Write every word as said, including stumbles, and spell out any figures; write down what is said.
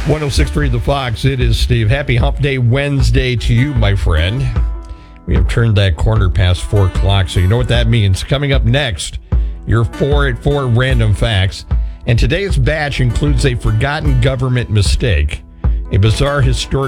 one oh six point three The Fox, it is Steve. Happy Hump Day Wednesday to you, my friend. We have turned that corner past four o'clock, so you know what that means. Coming up next, your four at four random facts. And today's batch includes a forgotten government mistake, a bizarre historic